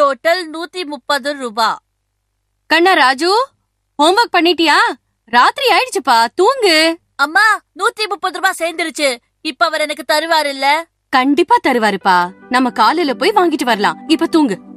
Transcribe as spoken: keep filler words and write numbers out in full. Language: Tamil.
டோட்டல் நூத்தி முப்பது ரூபா. கண்ணா ராஜு, ஹோம்வொர்க் பண்ணிட்டியா? ராத்திரி ஆயிடுச்சுப்பா, தூங்கு. அம்மா, நூத்தி முப்பது ரூபா சேர்ந்துருச்சு. இப்ப அவர் எனக்கு தருவாரு இல்ல? கண்டிப்பா தருவாருப்பா. நம்ம காலையில போய் வாங்கிட்டு வரலாம். இப்ப தூங்கு.